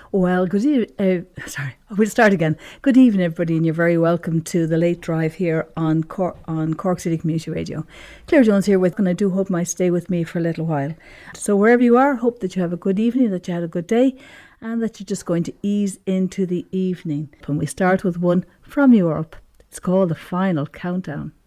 Well, we'll start again. Good evening, everybody, and you're very welcome to the Late Drive here on Cork City Community Radio. Claire Jones here and I do hope you might stay with me for a little while. So wherever you are, hope that you have a good evening, that you had a good day, and that you're just going to ease into the evening. And we start with one from Europe. It's called The Final Countdown.